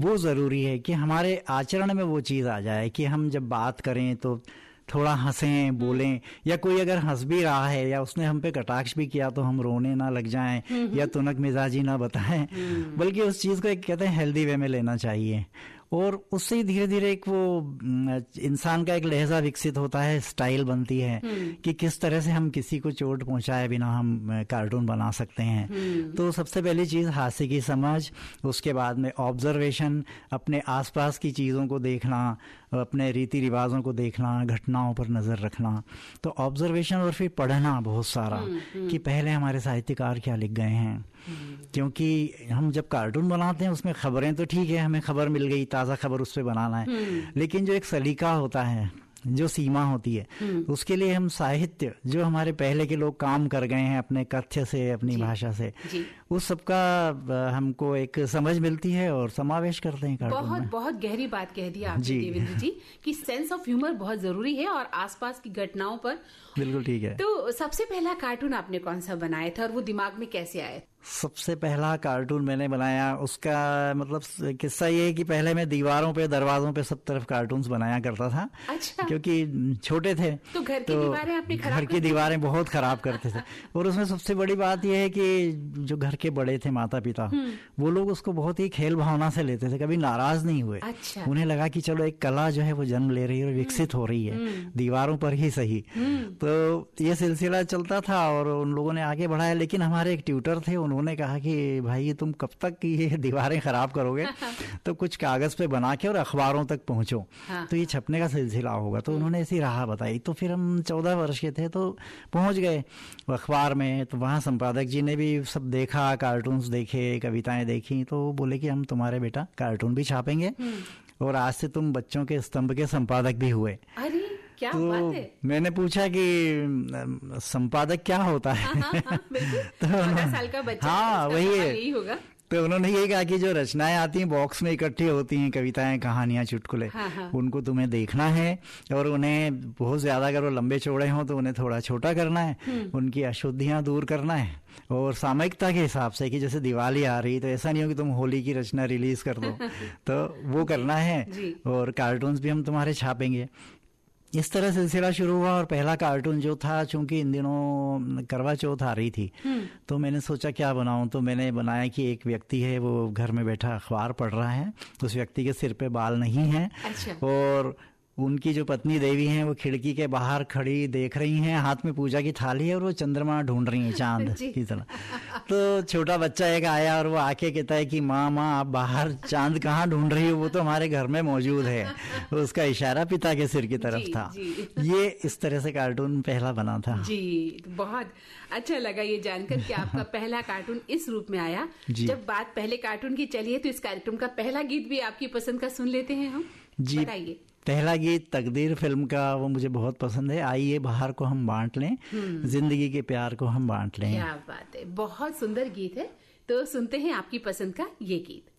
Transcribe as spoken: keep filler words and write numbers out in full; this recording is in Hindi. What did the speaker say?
वो ज़रूरी है कि हमारे आचरण में वो चीज़ आ जाए कि हम जब बात करें तो थोड़ा हंसें, बोलें, या कोई अगर हंस भी रहा है या उसने हम पे कटाक्ष भी किया तो हम रोने ना लग जाएं या तुनक मिजाजी ना बताएं, बल्कि उस चीज़ को एक कहते हैं हेल्दी वे में लेना चाहिए। और उससे ही धीरे धीरे एक वो इंसान का एक लहजा विकसित होता है, स्टाइल बनती है कि किस तरह से हम किसी को चोट पहुंचाए बिना हम कार्टून बना सकते हैं। तो सबसे पहली चीज़ हास्य की समझ, उसके बाद में ऑब्जर्वेशन, अपने आसपास की चीज़ों को देखना, अपने रीति रिवाजों को देखना, घटनाओं पर नज़र रखना। तो ऑब्जर्वेशन और फिर पढ़ना बहुत सारा कि पहले हमारे साहित्यकार क्या लिख गए हैं, क्योंकि हम जब कार्टून बनाते हैं उसमें खबरें तो ठीक है, हमें खबर मिल गई, ताज़ा खबर उस पर बनाना है, लेकिन जो एक सलीका होता है, जो सीमा होती है, उसके लिए हम साहित्य जो हमारे पहले के लोग काम कर गए हैं अपने कथ्य से, अपनी भाषा से, उस सबका हमको एक समझ मिलती है और समावेश करते हैं कार्टून बहुत में। बहुत गहरी बात कह दी आपने देवेंद्र जी कि सेंस ऑफ ह्यूमर बहुत जरूरी है और आसपास की घटनाओं पर। बिल्कुल ठीक है। तो सबसे पहला कार्टून आपने कौन सा बनाया था और वो दिमाग में कैसे आया? सबसे पहला कार्टून मैंने बनाया, उसका मतलब किस्सा ये है कि पहले मैं दीवारों पे, दरवाजों पे सब तरफ कार्टून्स बनाया करता था। अच्छा। क्योंकि छोटे थे तो घर की तो दीवारें आपने खराब घर की दीवारें बहुत खराब करते थे। और उसमें सबसे बड़ी बात यह है कि जो घर के बड़े थे, माता पिता, वो लोग उसको बहुत ही खेल भावना से लेते थे, कभी नाराज नहीं हुए। अच्छा। उन्हें लगा कि चलो एक कला जो है वो जन्म ले रही है और विकसित हो रही है, दीवारों पर ही सही। तो ये सिलसिला चलता था और उन लोगों ने आगे बढ़ाया। लेकिन हमारे एक ट्यूटर थे, उन्होंने कहा कि भाई तुम कब तक ये दीवारें खराब करोगे, तो कुछ कागज पे बना के और अखबारों तक पहुंचो, हाँ। तो ये छपने का सिलसिला होगा। तो उन्होंने ऐसी राह बताई। तो फिर हम चौदह वर्ष के थे तो पहुंच गए अखबार में। तो वहाँ संपादक जी ने भी सब देखा, कार्टून्स देखे, कविताएं देखी। तो बोले कि हम तुम्हारे बेटा कार्टून भी छापेंगे और आज से तुम बच्चों के स्तंभ के संपादक भी हुए। अरे क्या तो बात है? मैंने पूछा कि संपादक क्या होता है? हाँ, हाँ, हाँ, तो चौदह साल का बच्चा, हाँ वही है, यही होगा। तो उन्होंने यही कहा कि जो रचनाएं आती हैं बॉक्स में इकट्ठी होती हैं, कविताएं, कहानियां, चुटकुले, हाँ, हाँ। उनको तुम्हें देखना है और उन्हें बहुत ज्यादा अगर वो लंबे चौड़े हों तो उन्हें थोड़ा छोटा करना है, उनकी अशुद्धियां दूर करना है। और सामयिकता के हिसाब से कि जैसे दिवाली आ रही तो ऐसा नहीं हो कि तुम होली की रचना रिलीज कर दो, तो वो करना है। और कार्टून्स भी हम तुम्हारे छापेंगे। इस तरह सिलसिला शुरू हुआ। और पहला कार्टून जो था, चूंकि इन दिनों करवा चौथ आ रही थी, तो मैंने सोचा क्या बनाऊं। तो मैंने बनाया कि एक व्यक्ति है, वो घर में बैठा अखबार पढ़ रहा है, उस व्यक्ति के सिर पे बाल नहीं है। अच्छा। और उनकी जो पत्नी देवी हैं वो खिड़की के बाहर खड़ी देख रही हैं, हाथ में पूजा की थाली है और वो चंद्रमा ढूंढ रही हैं चांद की तरह। तो छोटा बच्चा एक आया और वो आके कहता है कि माँ माँ आप बाहर चांद कहाँ ढूंढ रही हो, वो तो हमारे घर में मौजूद है। तो उसका इशारा पिता के सिर की तरफ जी, था जी। ये इस तरह से कार्टून पहला बना था जी। बहुत अच्छा लगा ये जानकर कि आपका पहला कार्टून इस रूप में आया। जब बात पहले कार्टून की चली है तो इस कार्यक्रम का पहला गीत भी आपकी पसंद का सुन लेते हैं हम जी। बताइए। पहला गीत तकदीर फिल्म का, वो मुझे बहुत पसंद है। आइए बाहर को हम बांट लें, जिंदगी के प्यार को हम बांट लें। क्या बात है, बहुत सुंदर गीत है। तो सुनते हैं आपकी पसंद का ये गीत।